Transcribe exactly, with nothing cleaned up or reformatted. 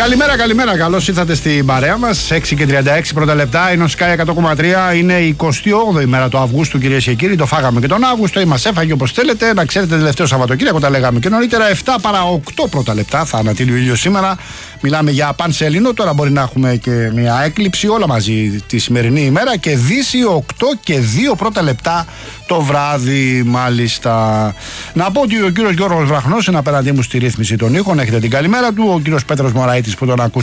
Καλημέρα, καλημέρα. Καλώς ήρθατε στην παρέα μας. έξι και τριάντα έξι πρώτα λεπτά. Είναι ο Sky εκατό κόμμα τρία. Είναι η εικοστή όγδοη μέρα του Αυγούστου, κυρίες και κύριοι. Το φάγαμε και τον Αύγουστο ή μας έφαγε όπως θέλετε. Να ξέρετε, τελευταίο Σαββατοκύριακο τα λέγαμε και νωρίτερα. επτά παρά οκτώ πρώτα λεπτά. Θα ανατείλει ο ήλιος σήμερα. Μιλάμε για πανσελινό. Τώρα μπορεί να έχουμε και μια έκλειψη όλα μαζί τη σημερινή ημέρα. Και Δύση οκτώ και δύο πρώτα λεπτά το βράδυ, μάλιστα. Να πω ότι ο κύριος Γιώργος Βραχνός είναι απέναντί μου στη ρύθμιση των ήχων. Έχετε την καλημέρα του. Ο κύριος Πέτρος Μωραΐτης που τον ακούσατε